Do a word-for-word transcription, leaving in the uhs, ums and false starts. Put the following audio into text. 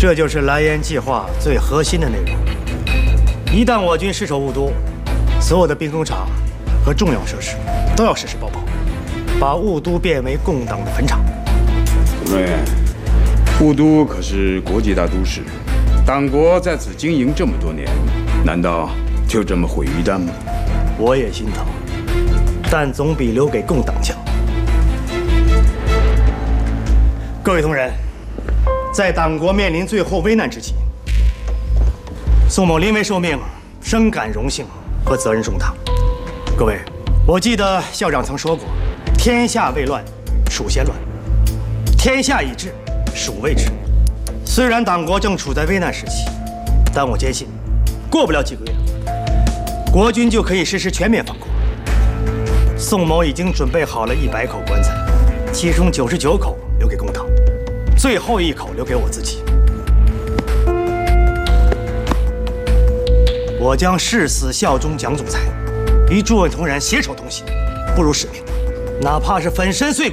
这就是蓝岩计划最核心的内容。一旦我军失守雾都，所有的兵工厂和重要设施都要实施爆炮，把雾都变为共党的坟场。 主任，雾都可是国际大都市，党国在此经营这么多年，难道就这么毁于一旦吗？ 我也心疼，但总比留给共党强。各位同仁，在党国面临最后危难之际，宋某临危受命，深感荣幸和责任重大。各位，我记得校长曾说过：“天下未乱，蜀先乱；天下已治，蜀未治。”虽然党国正处在危难时期，但我坚信，过不了几个月，国军就可以实施全面反攻。宋某已经准备好了一百口棺材，其中九十九口留给共党，最后一口留给我自己。我将誓死效忠蒋总裁，与诸位同仁携手同行，不辱使命，哪怕是粉身碎骨。